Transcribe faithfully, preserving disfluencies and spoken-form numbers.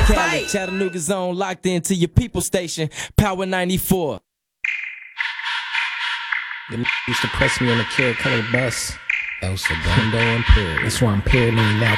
Cali, Chattanooga's on, locked into your people station, Power ninety-four. Them used to press me on the Carrot Colored bus. That was Segundo Imperial. That's why I'm paranoid now.